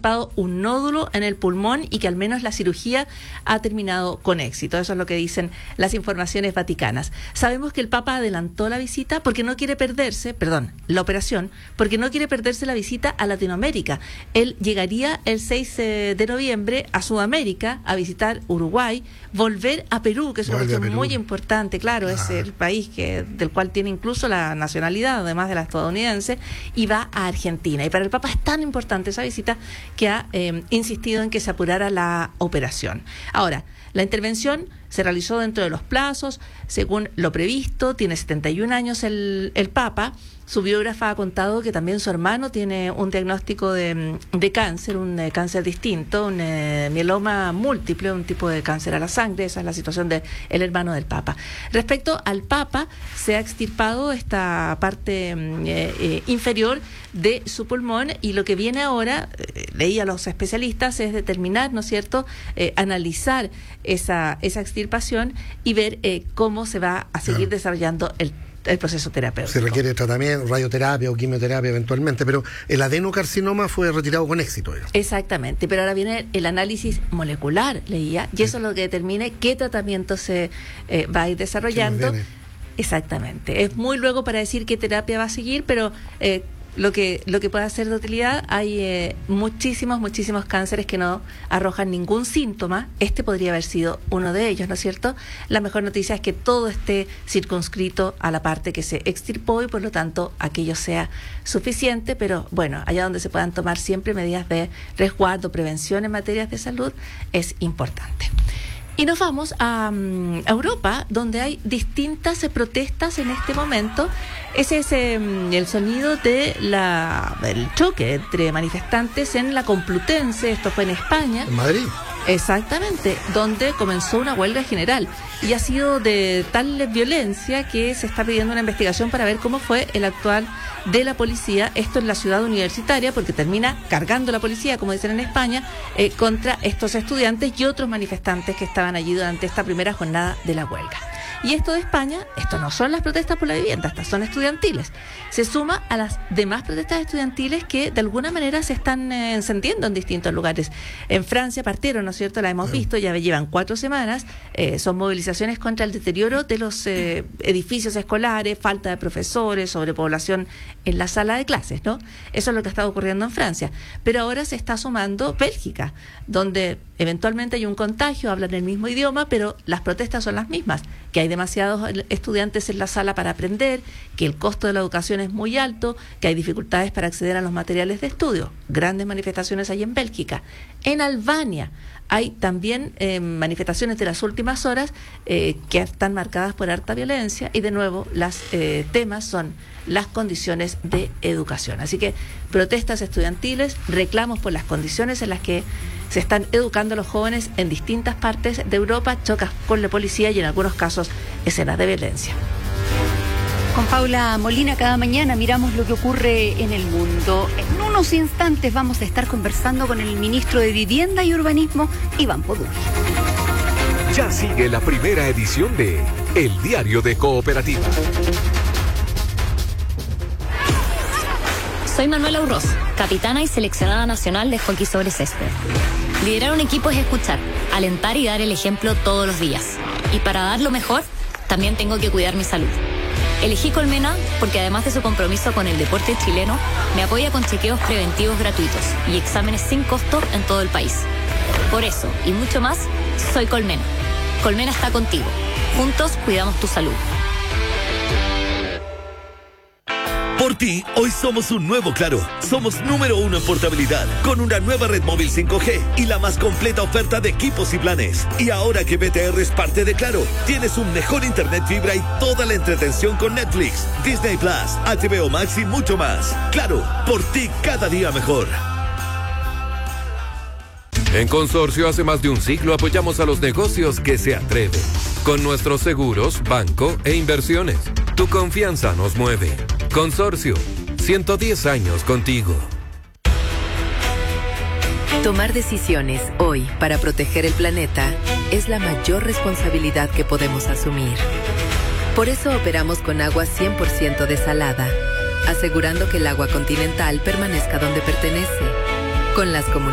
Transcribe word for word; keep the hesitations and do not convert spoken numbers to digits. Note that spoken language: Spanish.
extirpado un nódulo en el pulmón y que al menos la cirugía ha terminado con éxito. Eso es lo que dicen las informaciones vaticanas. Sabemos que el Papa adelantó la visita porque no quiere perderse, perdón, la operación, porque no quiere perderse la visita a Latinoamérica. Él llegaría el seis de noviembre a Sudamérica a visitar Uruguay, volver a Perú, que es una cuestión muy importante, claro, ah. es el país que del cual tiene incluso la nacionalidad, además de la estadounidense, y va a Argentina. Y para el Papa es tan importante esa visita que ha eh, insistido en que se apurara la operación. Ahora, la intervención se realizó dentro de los plazos, según lo previsto. Tiene setenta y un años el, el Papa. Su biógrafa ha contado que también su hermano tiene un diagnóstico de, de cáncer, un eh, cáncer distinto, un eh, mieloma múltiple, un tipo de cáncer a la sangre. Esa es la situación del hermano del Papa. Respecto al Papa, se ha extirpado esta parte eh, eh, inferior de su pulmón y lo que viene ahora, eh, leí a los especialistas, es determinar, ¿no es cierto?, eh, analizar esa, esa extirpación y ver eh, cómo se va a seguir claro. desarrollando el el proceso terapéutico. Se requiere tratamiento, radioterapia o quimioterapia eventualmente, pero el adenocarcinoma fue retirado con éxito. ¿eh? Exactamente, pero ahora viene el análisis molecular, leía, y eso es lo que determine qué tratamiento se eh, va a ir desarrollando. Exactamente. Es muy luego para decir qué terapia va a seguir, pero eh, lo que lo que puede ser de utilidad, hay eh, muchísimos, muchísimos cánceres que no arrojan ningún síntoma. Este podría haber sido uno de ellos, ¿no es cierto? La mejor noticia es que todo esté circunscrito a la parte que se extirpó y por lo tanto aquello sea suficiente, pero bueno, allá donde se puedan tomar siempre medidas de resguardo, prevención en materias de salud, es importante. Y nos vamos a, um, a Europa, donde hay distintas eh, protestas en este momento. Ese es eh, el sonido de la del choque entre manifestantes en la Complutense. Esto fue en España. ¿En Madrid? Exactamente, donde comenzó una huelga general y ha sido de tal violencia que se está pidiendo una investigación para ver cómo fue el actuar de la policía, esto en la ciudad universitaria, porque termina cargando la policía, como dicen en España, eh, contra estos estudiantes y otros manifestantes que estaban allí durante esta primera jornada de la huelga. Y esto de España, esto no son las protestas por la vivienda, estas son estudiantiles. Se suma a las demás protestas estudiantiles que de alguna manera se están eh, encendiendo en distintos lugares. En Francia partieron, ¿no es cierto? La hemos visto, ya llevan cuatro semanas. Eh, son movilizaciones contra el deterioro de los eh, edificios escolares, falta de profesores, sobrepoblación en la sala de clases, ¿no? Eso es lo que ha estado ocurriendo en Francia. Pero ahora se está sumando Bélgica, donde eventualmente hay un contagio, hablan el mismo idioma, pero las protestas son las mismas, que hay demasiados estudiantes en la sala para aprender, que el costo de la educación es muy alto, que hay dificultades para acceder a los materiales de estudio. Grandes manifestaciones hay en Bélgica. En Albania hay también eh, manifestaciones de las últimas horas eh, que están marcadas por harta violencia y de nuevo los eh, temas son las condiciones de educación. Así que protestas estudiantiles, reclamos por las condiciones en las que se están educando a los jóvenes en distintas partes de Europa, chocas con la policía y en algunos casos escenas de violencia. Con Paula Molina cada mañana miramos lo que ocurre en el mundo. En unos instantes vamos a estar conversando con el ministro de Vivienda y Urbanismo, Iván Podul. Ya sigue la primera edición de El Diario de Cooperativa. Soy Manuela Urroz, capitana y seleccionada nacional de hockey sobre césped. Liderar un equipo es escuchar, alentar y dar el ejemplo todos los días. Y para dar lo mejor, también tengo que cuidar mi salud. Elegí Colmena porque además de su compromiso con el deporte chileno, me apoya con chequeos preventivos gratuitos y exámenes sin costo en todo el país. Por eso, y mucho más, soy Colmena. Colmena está contigo. Juntos cuidamos tu salud. Por ti, hoy somos un nuevo Claro. Somos número uno en portabilidad, con una nueva red móvil cinco G y la más completa oferta de equipos y planes. Y ahora que B T R es parte de Claro, tienes un mejor internet fibra y toda la entretención con Netflix, Disney Plus, H B O Max y mucho más. Claro, por ti cada día mejor. En Consorcio hace más de un siglo apoyamos a los negocios que se atreven. Con nuestros seguros, banco e inversiones. Tu confianza nos mueve. Consorcio, ciento diez años contigo. Tomar decisiones hoy para proteger el planeta es la mayor responsabilidad que podemos asumir. Por eso operamos con agua cien por ciento desalada, asegurando que el agua continental permanezca donde pertenece, con las comunidades